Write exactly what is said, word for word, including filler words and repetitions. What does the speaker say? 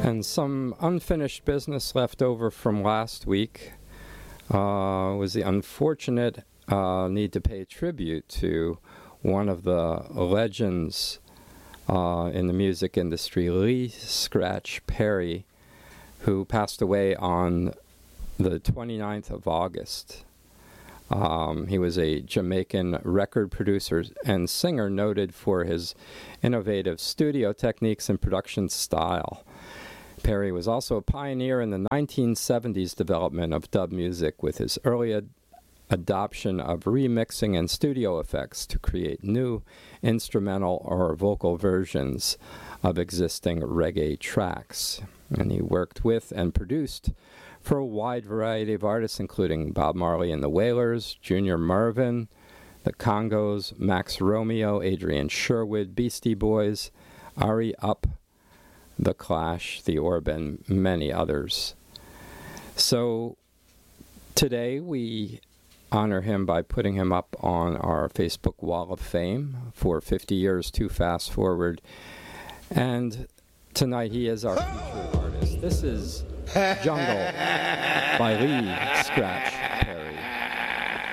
And some unfinished business left over from last week uh, was the unfortunate uh, need to pay tribute to one of the legends uh, in the music industry, Lee Scratch Perry, who passed away on the twenty-ninth of August. Um, he was a Jamaican record producer and singer noted for his innovative studio techniques and production style. Perry was also a pioneer in the nineteen seventies development of dub music with his early ad- adoption of remixing and studio effects to create new instrumental or vocal versions of existing reggae tracks. And he worked with and produced for a wide variety of artists, including Bob Marley and the Wailers, Junior Murvin, the Congos, Max Romeo, Adrian Sherwood, Beastie Boys, Ari Up, The Clash, The Orb, and many others. So today we honor him by putting him up on our Facebook Wall of Fame for fifty years Too Fast Forward. And tonight he is our featured artist. This is Jungle by Lee Scratch